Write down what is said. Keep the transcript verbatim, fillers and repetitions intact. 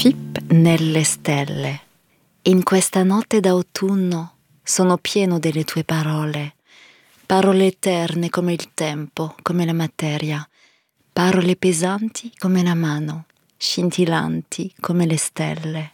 Fip nelle stelle. In questa notte d'autunno sono pieno delle tue parole, parole eterne come il tempo, come la materia, parole pesanti come la mano, scintillanti come le stelle.